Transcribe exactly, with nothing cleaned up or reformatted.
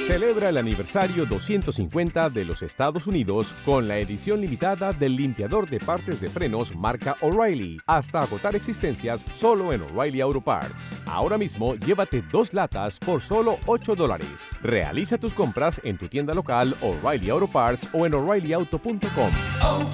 Celebra el aniversario doscientos cincuenta de los Estados Unidos con la edición limitada del limpiador de partes de frenos marca O'Reilly, hasta agotar existencias solo en O'Reilly Auto Parts. Ahora mismo llévate dos latas por solo ocho dólares. Realiza tus compras en tu tienda local O'Reilly Auto Parts o en O'Reilly Auto punto com. Oh,